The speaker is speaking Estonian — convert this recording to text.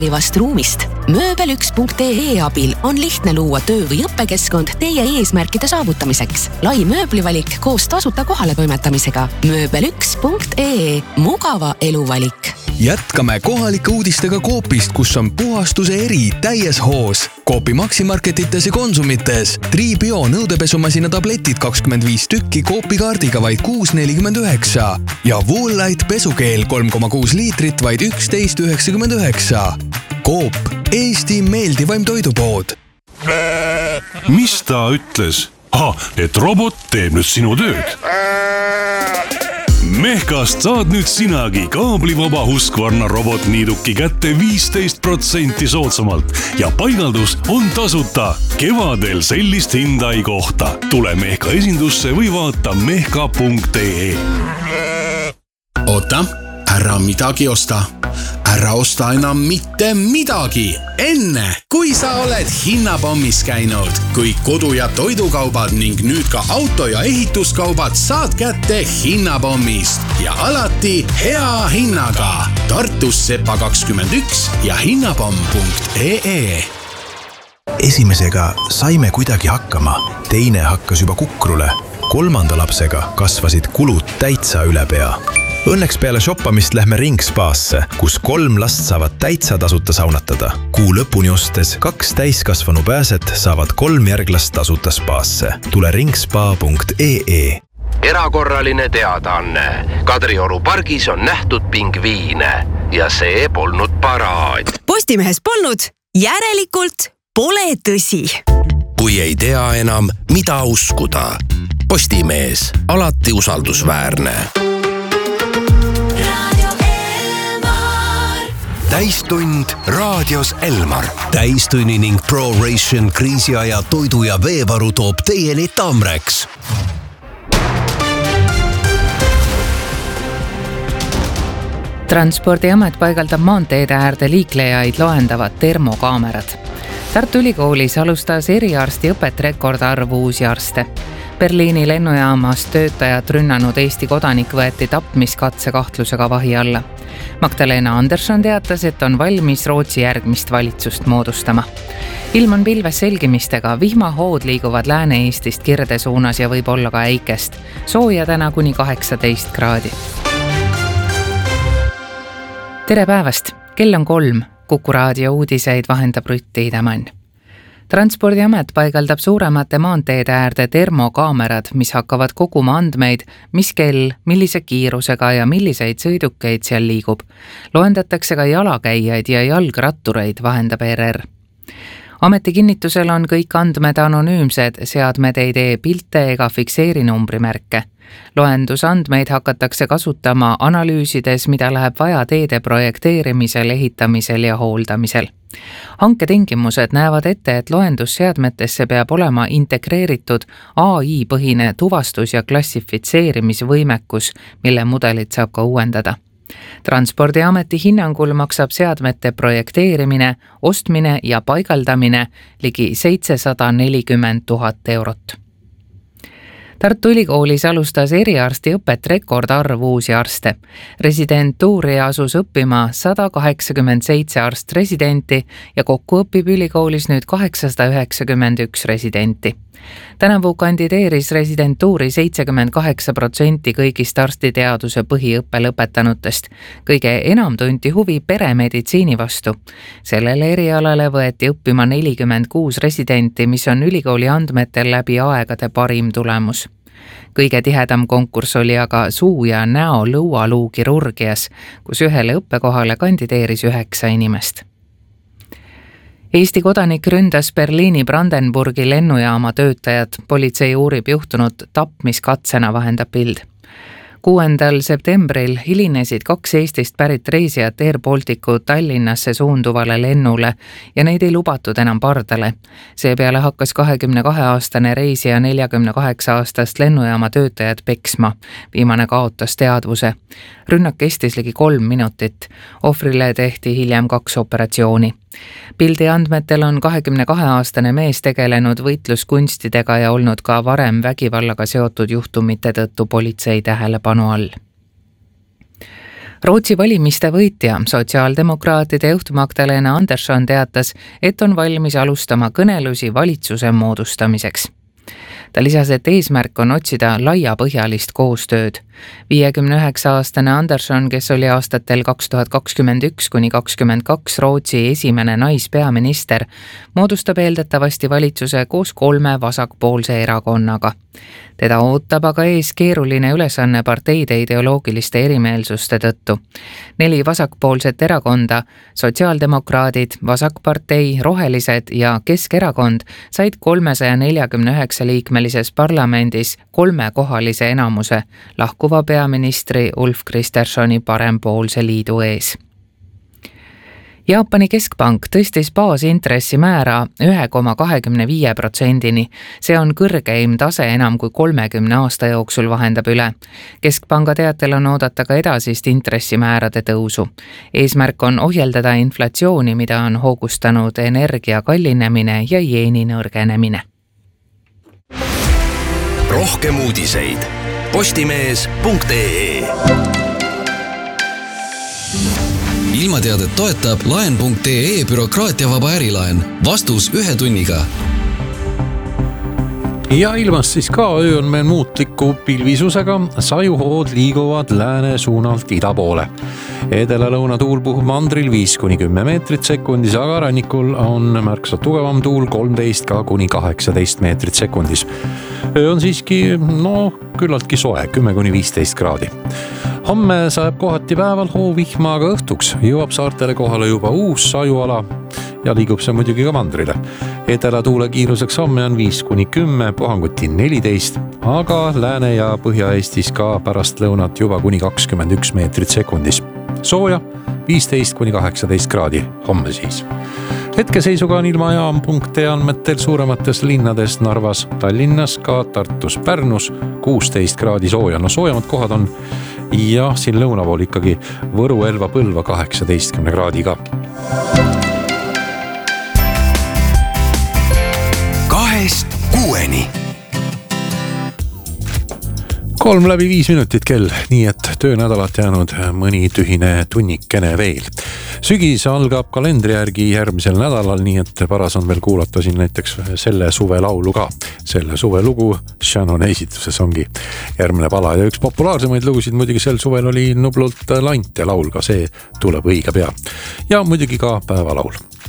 vast ruumist. Mööbel1.ee abil on lihtne luua töö- või õppekeskkond teie eesmärkide saavutamiseks. Lai mööblivalik koos tasuta kohaletoimetamisega. Mööbel1.ee. Mugava eluvalik. Jätkame kohalike uudistega Coopist, kus on puhastuse eri täies hoos. Coopi Maximarketites ja Konsumites. Tribio nõudepesumasina tabletid 25 tükki Coopi kaardiga vaid 6,49 ja Woollight pesukeel 3,6 liitrit vaid 11,99. Coop, Eesti meeldivaim toidupood. Mis ta ütles? Et robot teeb nüüd sinu tööd. Mehkast saad nüüd sinagi kaablivaba Husqvarna robotniiduki kätte 15% soodsamalt ja paigaldus on tasuta. Kevadel sellist hinda ei kohta. Tule Mehka esindusse või vaata mehka.ee. Oota, ära midagi osta. Ära osta enam mitte midagi. Enne, kui sa oled hinnapommis käinud, kui kodu- ja toidukaubad ning nüüd ka auto- ja ehituskaubad saad kätte hinnapommist ja alati hea hinnaga. Tartus Sepa 21 ja hinnapomm.ee. Esimesega saime kuidagi hakkama, teine hakkas juba kukrule. 3. lapsega kasvasid kulud täitsa üle pea. Õnneks peale shoppamist lähme Ringspaasse, kus 3 last saavad täitsa tasuta saunatada. Kuu lõpuni ostes 2 täiskasvanu pääset saavad 3 järglast tasuta spaasse. Tule ringspa.ee. Erakorraline teadaanne. Kadrioru pargis on nähtud pingviine ja see polnud paraad. Postimehes polnud, järelikult pole tõsi. Kui ei tea enam, mida uskuda. Postimees, alati usaldusväärne. Täistund raadios Elmar. Täistunni ning ProRation kriisiaja toidu- ja veevaru toob teieni Tamreks. Transpordiamet paigaldab maanteede äärde liiklejaid loendavad termokaamerad. Tartu Ülikoolis alustas eriarstiõpet rekordarv uusi arste. Berliini lennujaamas töötajad rünnanud Eesti kodanik võeti tapmiskatse kahtlusega vahi alla. Magdalena Andersson teatas, et on valmis Rootsi järgmist valitsust moodustama. Ilm on pilves selgimistega, vihmahood liiguvad Lääne-Eestist Kirde suunas ja võib olla ka äikest. Sooja täna kuni 18 kraadi. Tere päevast, kell on 3. Kuku raadio uudiseid vahendab Rutt Tiidemann. Transpordiamet paigaldab suuremate maanteede äärde termokaamerad, mis hakkavad koguma andmeid, mis kell, millise kiirusega ja milliseid sõidukeid seal liigub. Loendatakse ka jalakäijaid ja jalgrattureid, vahendab ERR. Ameti kinnitusel on kõik andmed anonüümsed, seadmed ei tee pilte ega fikseeri numbrimärke. Loendusandmeid hakatakse kasutama analüüsides, mida läheb vaja teede projekteerimisel, ehitamisel ja hooldamisel. Hanketingimused näevad ette, et loendusseadmetesse peab olema integreeritud AI-põhine tuvastus- ja klassifitseerimisvõimekus, mille mudelit saab ka uuendada. Transpordiameti hinnangul maksab seadmete projekteerimine, ostmine ja paigaldamine ligi 740 000 eurot. Tartu Ülikoolis alustas eriarstiõpet rekordarv uusi arste. Residentuuri asus õppima 187 arst-residenti ja kokku õpib ülikoolis nüüd 891 residenti. Tänavu kandideeris residentuuri 78% kõigist arstiteaduse põhiõppe lõpetanutest. Kõige enam tunti huvi peremeditsiini vastu. Sellele erialale võeti õppima 46 residenti, mis on ülikooli andmetel läbi aegade parim tulemus. Kõige tihedam konkurss oli aga suu- ja näo-lõualuu kirurgias, kus ühele õppekohale kandideeris 9 inimest. Eesti kodanik ründas Berliini Brandenburgi lennujaama töötajad. Politsei uurib juhtunut tapmiskatsena, vahendab Bild. 6. septembril hilinesid 2 Eestist pärit reisijat Air Balticu Tallinnasse suunduvale lennule ja neid ei lubatud enam pardale. Seepeale hakkas 22-aastane reisija 48-aastast lennujaama töötajad peksma. Viimane kaotas teadvuse. Rünnak kestis ligi 3 minutit. Ohvrile tehti hiljem 2 operatsiooni. Pildi andmetel on 22-aastane mees tegelenud võitluskunstidega ja olnud ka varem vägivallaga seotud juhtumite tõttu politsei tähelepanu all. Rootsi valimiste võitja, sotsiaaldemokraatide juht Magdalena Andersson teatas, et on valmis alustama kõnelusi valitsuse moodustamiseks. Ta lisas, et eesmärk on otsida laiapõhjalist koostööd. 59-aastane Andersson, kes oli aastatel 2021–2022 Rootsi esimene naispeaminister, moodustab eeldatavasti valitsuse koos 3 vasakpoolse erakonnaga. Teda ootab aga ees keeruline ülesanne parteide ideoloogiliste erimeelsuste tõttu. 4 vasakpoolset erakonda, sotsiaaldemokraadid, vasakpartei, rohelised ja Keskerakond said 349 liikmelises parlamendis 3-kohalise enamuse lahkuva peaministri Ulf Kristerssoni parempoolse liidu ees. Jaapani keskpank tõstis baasintressi määra 1,25%-ni. See on kõrgeim tase enam kui 30 aasta jooksul, vahendab üle. Keskpanga teatel on oodata ka edasist intressimäärade tõusu. Eesmärk on ohjeldada inflatsiooni, mida on hoogustanud energia kallinemine ja jeeni nõrgenemine. Rohkem uudiseid postimees.ee. Ilmateadet toetab laen.ee bürokraatiavaba ärilaen. Vastus 1 tunniga. Ja ilmas siis ka öö on meil muutliku pilvisusega. Sajuhood liiguvad lääne suunalt ida poole. Edela-lõuna tuul puhub mandril 5–10 meetrit sekundis, aga rannikul on märksa tugevam tuul 13–18 meetrit sekundis. Öö on siiski, küllaltki soe, 10–15 kraadi. Homme saab kohati päeval hoovihma, aga õhtuks jõuab saartele kohale juba uus sajuala ja liigub see muidugi ka mandrile. Edela tuule kiiruseks homme on 5–10, puhanguti 14, aga Lääne- ja Põhja-Eestis ka pärast lõunat juba kuni 21 meetrit sekundis. Sooja 15–18 kraadi homme siis. Hetkeseisuga on ilmajaam.ee andmetel suuremates linnades Narvas, Tallinnas, ka Tartus, Pärnus 16 kraadi sooja. Soojamad kohad on ja siin lõunavool ikkagi Võru, Elva, Põlva 18 kraadiga. 2–6. 3:05 kell, nii et töönädalat jäänud mõni tühine tunnikene veel. Sügis algab kalendri järgi järgmisel nädalal, nii et paras on veel kuulata siin näiteks selle suve laulu ka. Selle suve lugu Shannon esituses ongi järgmine pala ja üks populaarsemaid lugusid muidugi sel suvel oli Nublult Lante laul, ka see tuleb õige pea. Ja muidugi ka päevalaul.